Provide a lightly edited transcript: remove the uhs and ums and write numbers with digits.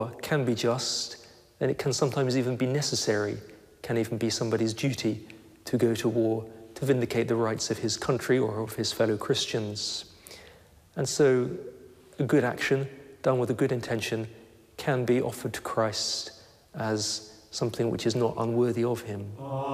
can be just, and it can sometimes even be necessary, can even be somebody's duty to go to war to vindicate the rights of his country or of his fellow Christians. And so a good action done with a good intention can be offered to Christ as something which is not unworthy of him.